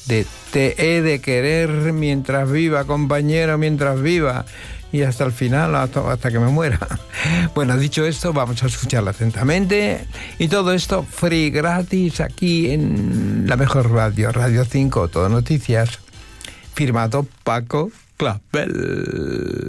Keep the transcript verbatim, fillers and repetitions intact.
de Te he de querer mientras viva, compañero, mientras viva, y hasta el final, hasta, hasta que me muera. Bueno, dicho esto, vamos a escucharla atentamente, y todo esto free, gratis, aquí en la mejor radio, Radio cinco, Todo Noticias, firmado Paco Clavel.